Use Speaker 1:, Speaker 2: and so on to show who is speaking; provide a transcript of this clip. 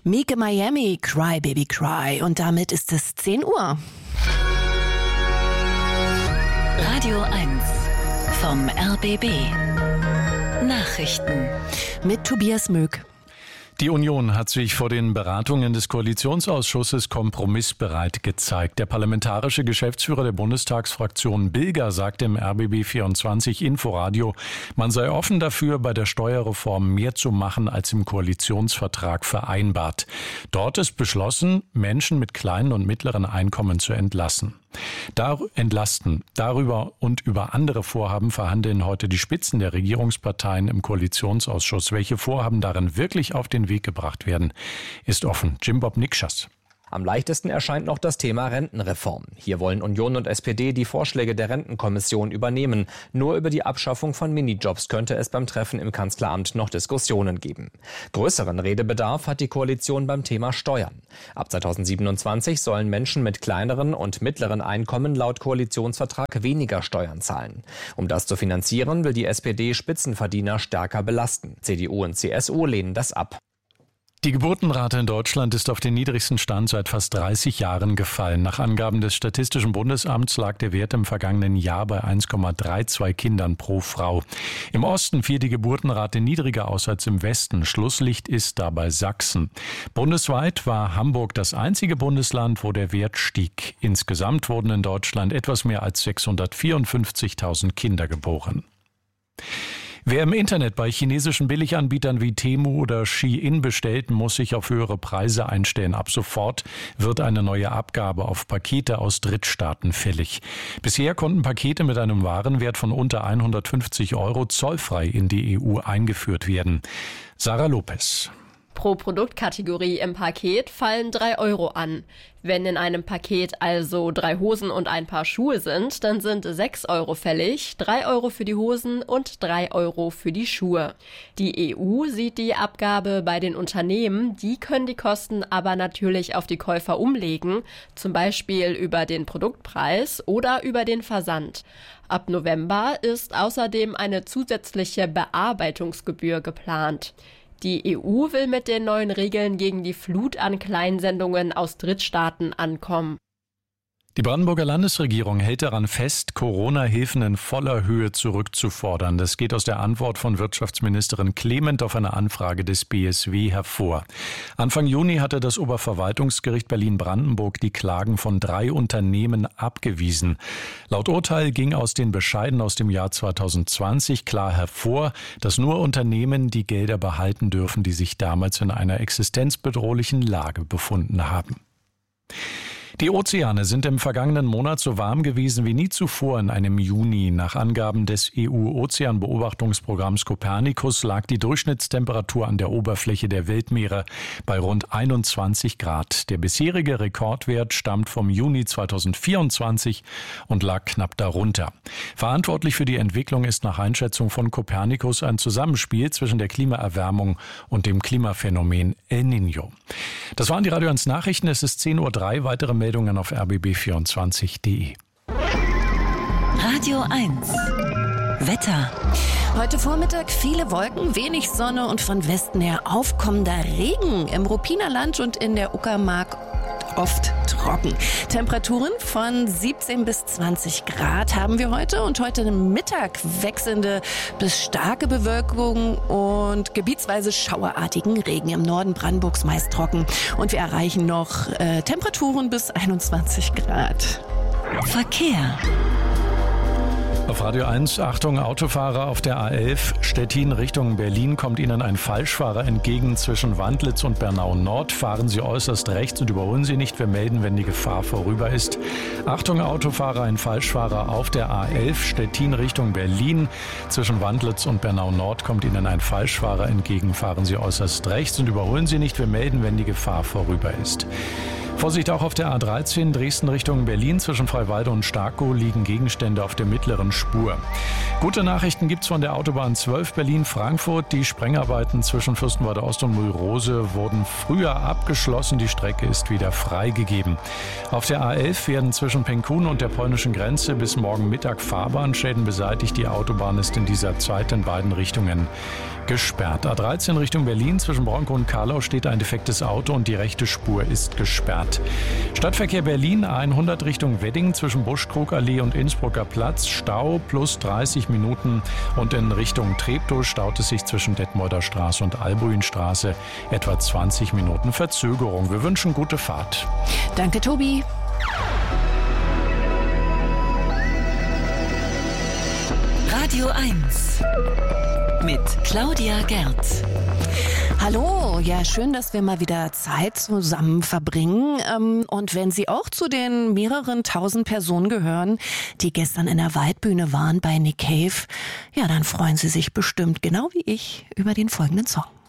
Speaker 1: Mieke Miami, Cry Baby Cry. Und damit ist es 10 Uhr.
Speaker 2: Radio 1 vom RBB. Nachrichten
Speaker 1: mit Tobias Möck.
Speaker 3: Die Union hat sich vor den Beratungen des Koalitionsausschusses kompromissbereit gezeigt. Der parlamentarische Geschäftsführer der Bundestagsfraktion Bilger sagte im RBB 24 Inforadio, man sei offen dafür, bei der Steuerreform mehr zu machen als im Koalitionsvertrag vereinbart. Dort ist beschlossen, Menschen mit kleinen und mittleren Einkommen zu entlasten. Darüber und über andere Vorhaben verhandeln heute die Spitzen der Regierungsparteien im Koalitionsausschuss. Welche Vorhaben darin wirklich auf den Weg gebracht werden, ist offen. Jim-Bob Nikschas.
Speaker 4: Am leichtesten erscheint noch das Thema Rentenreform. Hier wollen Union und SPD die Vorschläge der Rentenkommission übernehmen. Nur über die Abschaffung von Minijobs könnte es beim Treffen im Kanzleramt noch Diskussionen geben. Größeren Redebedarf hat die Koalition beim Thema Steuern. Ab 2027 sollen Menschen mit kleineren und mittleren Einkommen laut Koalitionsvertrag weniger Steuern zahlen. Um das zu finanzieren, will die SPD Spitzenverdiener stärker belasten. CDU und CSU lehnen das ab.
Speaker 3: Die Geburtenrate in Deutschland ist auf den niedrigsten Stand seit fast 30 Jahren gefallen. Nach Angaben des Statistischen Bundesamts lag der Wert im vergangenen Jahr bei 1,32 Kindern pro Frau. Im Osten fiel die Geburtenrate niedriger aus als im Westen. Schlusslicht ist dabei Sachsen. Bundesweit war Hamburg das einzige Bundesland, wo der Wert stieg. Insgesamt wurden in Deutschland etwas mehr als 654.000 Kinder geboren. Wer im Internet bei chinesischen Billiganbietern wie Temu oder Shein bestellt, muss sich auf höhere Preise einstellen. Ab sofort wird eine neue Abgabe auf Pakete aus Drittstaaten fällig. Bisher konnten Pakete mit einem Warenwert von unter 150 € zollfrei in die EU eingeführt werden. Sarah Lopez.
Speaker 5: Pro Produktkategorie im Paket fallen 3 € an. Wenn in einem Paket also 3 Hosen und ein Paar Schuhe sind, dann sind 6 € fällig, 3 € für die Hosen und 3 € für die Schuhe. Die EU sieht die Abgabe bei den Unternehmen, die können die Kosten aber natürlich auf die Käufer umlegen, zum Beispiel über den Produktpreis oder über den Versand. Ab November ist außerdem eine zusätzliche Bearbeitungsgebühr geplant. Die EU will mit den neuen Regeln gegen die Flut an Kleinsendungen aus Drittstaaten ankommen.
Speaker 3: Die Brandenburger Landesregierung hält daran fest, Corona-Hilfen in voller Höhe zurückzufordern. Das geht aus der Antwort von Wirtschaftsministerin Clement auf eine Anfrage des BSW hervor. Anfang Juni hatte das Oberverwaltungsgericht Berlin-Brandenburg die Klagen von 3 Unternehmen abgewiesen. Laut Urteil ging aus den Bescheiden aus dem Jahr 2020 klar hervor, dass nur Unternehmen die Gelder behalten dürfen, die sich damals in einer existenzbedrohlichen Lage befunden haben. Die Ozeane sind im vergangenen Monat so warm gewesen wie nie zuvor in einem Juni. Nach Angaben des EU-Ozeanbeobachtungsprogramms Copernicus lag die Durchschnittstemperatur an der Oberfläche der Weltmeere bei rund 21 Grad. Der bisherige Rekordwert stammt vom Juni 2024 und lag knapp darunter. Verantwortlich für die Entwicklung ist nach Einschätzung von Copernicus ein Zusammenspiel zwischen der Klimaerwärmung und dem Klimaphänomen El Niño. Das waren die Radio 1 Nachrichten. Es ist 10:03 Uhr. Weitere Meldungen auf rbb24.de.
Speaker 2: Radio 1 Wetter.
Speaker 1: Heute Vormittag viele Wolken, wenig Sonne und von Westen her aufkommender Regen. Im Ruppiner Land und in der Uckermark oft trocken. Temperaturen von 17 bis 20 Grad haben wir heute und heute Mittag wechselnde bis starke Bewölkung und gebietsweise schauerartigen Regen. Im Norden Brandenburgs meist trocken und wir erreichen noch Temperaturen bis 21 Grad.
Speaker 2: Verkehr.
Speaker 3: Auf Radio 1, Achtung, Autofahrer auf der A11 Stettin Richtung Berlin kommt Ihnen ein Falschfahrer entgegen zwischen Wandlitz und Bernau Nord. Fahren Sie äußerst rechts und überholen Sie nicht. Wir melden, wenn die Gefahr vorüber ist. Achtung, Autofahrer, ein Falschfahrer auf der A11 Stettin Richtung Berlin. Zwischen Wandlitz und Bernau Nord kommt Ihnen ein Falschfahrer entgegen. Fahren Sie äußerst rechts und überholen Sie nicht. Wir melden, wenn die Gefahr vorüber ist. Vorsicht auch auf der A13 Dresden Richtung Berlin. Zwischen Freiwalde und Starkow liegen Gegenstände auf der mittleren Spur. Gute Nachrichten gibt's von der Autobahn 12 Berlin-Frankfurt. Die Sprengarbeiten zwischen Fürstenwalde Ost und Mühlrose wurden früher abgeschlossen. Die Strecke ist wieder freigegeben. Auf der A11 werden zwischen Penkun und der polnischen Grenze bis morgen Mittag Fahrbahnschäden beseitigt. Die Autobahn ist in dieser Zeit in beiden Richtungen gesperrt. A13 Richtung Berlin zwischen Bronkow und Karlau steht ein defektes Auto und die rechte Spur ist gesperrt. Stadtverkehr Berlin A100 Richtung Wedding zwischen Buschkrugallee und Innsbrucker Platz. Stau plus 30 Minuten und in Richtung Treptow staut es sich zwischen Detmolder Straße und Albuinstraße etwa 20 Minuten Verzögerung. Wir wünschen gute Fahrt.
Speaker 1: Danke, Tobi.
Speaker 2: Radio 1 mit Claudia Gerz.
Speaker 1: Hallo, ja schön, dass wir mal wieder Zeit zusammen verbringen. Und wenn Sie auch zu den mehreren tausend Personen gehören, die gestern in der Waldbühne waren bei Nick Cave, ja, dann freuen Sie sich bestimmt, genau wie ich, über den folgenden Song.